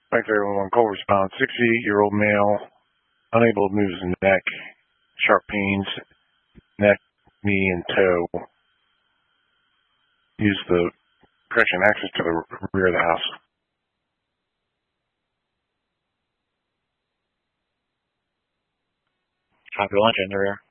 Back to everyone. Call response. 68-year-old male, unable to move his neck, sharp pains, neck, knee, and toe. Use the correction access to the rear of the house. Copy, launch in the rear.